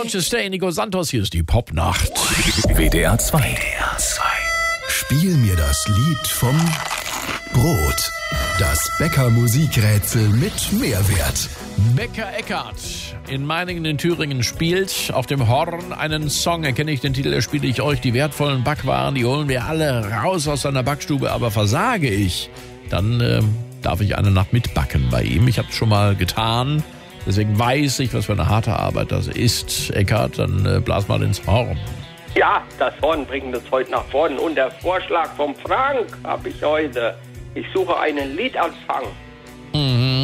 Conscious Day, Nico Santos, hier ist die Popnacht. WDR 2. Spiel mir das Lied vom Brot. Das Bäcker-Musikrätsel mit Mehrwert. Bäcker Eckart in Meiningen in Thüringen spielt auf dem Horn einen Song. Erkenne ich den Titel, da spiele ich euch. Die wertvollen Backwaren, die holen wir alle raus aus seiner Backstube. Aber versage ich, dann darf ich eine Nacht mitbacken bei ihm. Ich habe es schon mal getan. Deswegen weiß ich, was für eine harte Arbeit das ist. Eckart, dann blas mal ins Horn. Ja, das Horn bringt uns heute nach vorn. Und der Vorschlag vom Frank habe ich heute. Ich suche einen Liedanfang.